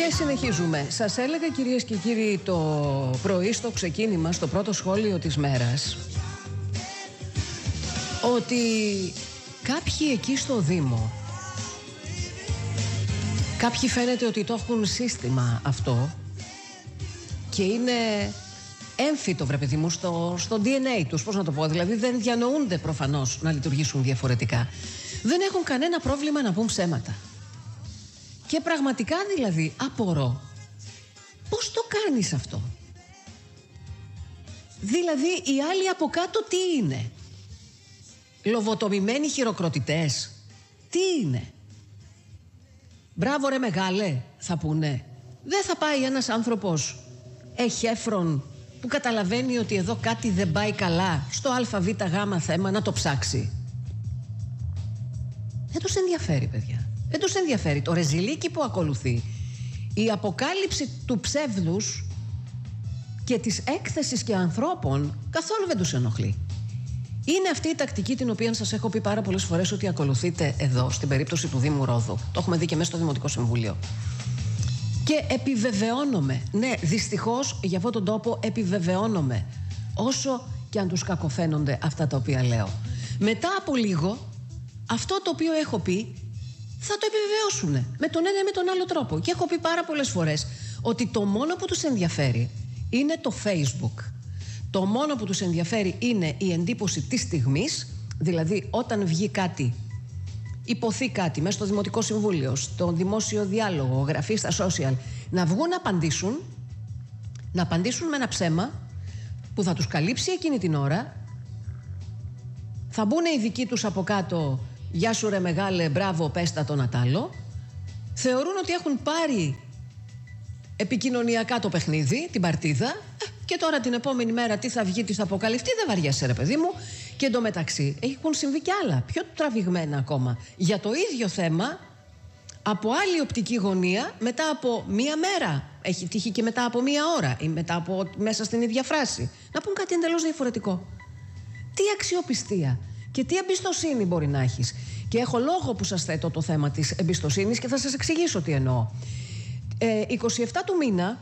Και συνεχίζουμε. Σας έλεγα, κυρίες και κύριοι, το πρωί στο ξεκίνημα, στο πρώτο σχόλιο της μέρας, ότι κάποιοι εκεί στο Δήμο, κάποιοι φαίνεται ότι το έχουν σύστημα αυτό και είναι έμφυτο, βρε παιδί μου, στο DNA τους, πώς να το πω, δηλαδή δεν διανοούνται προφανώς να λειτουργήσουν διαφορετικά. Δεν έχουν κανένα πρόβλημα να πούν ψέματα. Και πραγματικά δηλαδή απορώ πώς το κάνεις αυτό. Δηλαδή οι άλλοι από κάτω τι είναι? Λοβοτομημένοι χειροκροτητές? Τι είναι? Μπράβο ρε μεγάλε, θα πούνε. Δεν θα πάει ένας άνθρωπος εχέφρον που καταλαβαίνει ότι εδώ κάτι δεν πάει καλά στο ΑΒΓ θέμα να το ψάξει? Δεν τους ενδιαφέρει, παιδιά. Δεν τους ενδιαφέρει. Το ρεζιλίκι που ακολουθεί, η αποκάλυψη του ψεύδους και της έκθεσης και ανθρώπων, καθόλου δεν τους ενοχλεί. Είναι αυτή η τακτική την οποία σας έχω πει πάρα πολλές φορές ότι ακολουθείτε εδώ, στην περίπτωση του Δήμου Ρόδου. Το έχουμε δει και μέσα στο Δημοτικό Συμβούλιο. Και επιβεβαιώνομαι, ναι, δυστυχώς για αυτόν τον τόπο επιβεβαιώνομαι, όσο και αν τους κακοφαίνονται αυτά τα οποία λέω. Μετά από λίγο, αυτό το οποίο έχω πει θα το επιβεβαιώσουν με τον ένα ή με τον άλλο τρόπο. Και έχω πει πάρα πολλές φορές ότι το μόνο που τους ενδιαφέρει είναι το Facebook. Το μόνο που τους ενδιαφέρει είναι η εντύπωση της στιγμής, δηλαδή όταν βγει κάτι, υποθεί κάτι μέσα στο Δημοτικό Συμβούλιο, στο δημόσιο διάλογο, γραφεί στα social, να βγουν να απαντήσουν με ένα ψέμα που θα τους καλύψει εκείνη την ώρα. Θα μπουν οι δικοί τους από κάτω, γεια σου ρε μεγάλε, μπράβο, πέστα τον Ατάλο. Θεωρούν ότι έχουν πάρει επικοινωνιακά το παιχνίδι, την παρτίδα, και τώρα την επόμενη μέρα τι θα βγει, τι θα αποκαλυφθεί, δεν βαριέσαι ρε παιδί μου. Και εντωμεταξύ έχουν συμβεί κι άλλα, πιο τραβηγμένα ακόμα, για το ίδιο θέμα, από άλλη οπτική γωνία, μετά από μία μέρα. Έχει τύχει και μετά από μία ώρα ή μέσα στην ίδια φράση να πούν κάτι εντελώς διαφορετικό. Τι αξιοπιστία και τι εμπιστοσύνη μπορεί να έχεις? Και έχω λόγο που σας θέτω το θέμα της εμπιστοσύνης και θα σας εξηγήσω τι εννοώ. 27 του μήνα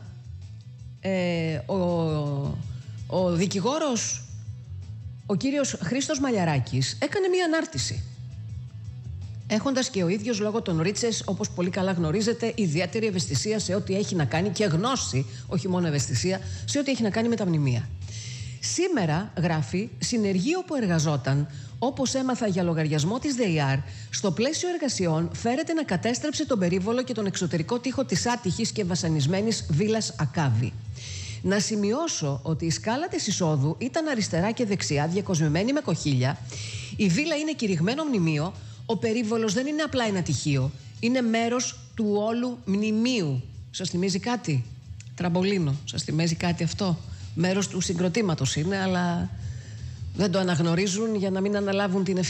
ο δικηγόρος, ο κύριος Χρήστος Μαλιαράκης, έκανε μία ανάρτηση, έχοντας και ο ίδιος, λόγω των Ρίτσες, όπως πολύ καλά γνωρίζετε, ιδιαίτερη ευαισθησία σε ό,τι έχει να κάνει, και γνώση, όχι μόνο ευαισθησία, σε ό,τι έχει να κάνει με τα μνημεία. Σήμερα, γράφει, συνεργείο που εργαζόταν, όπως έμαθα για λογαριασμό της ΔΕΙΑΡ, στο πλαίσιο εργασιών φέρεται να κατέστρεψε τον περίβολο και τον εξωτερικό τοίχο της άτυχης και βασανισμένης βίλας Ακάβη. Να σημειώσω ότι η σκάλα της εισόδου ήταν αριστερά και δεξιά, διακοσμημένη με κοχύλια. Η βίλα είναι κηρυγμένο μνημείο. Ο περίβολος δεν είναι απλά ένα τυχείο. Είναι μέρος του όλου μνημείου. Σας θυμίζει κάτι? Τραμπολίνο. Σας θυμίζει κάτι αυτό? Μέρος του συγκροτήματος είναι, αλλά δεν το αναγνωρίζουν για να μην αναλάβουν την ευθύνη.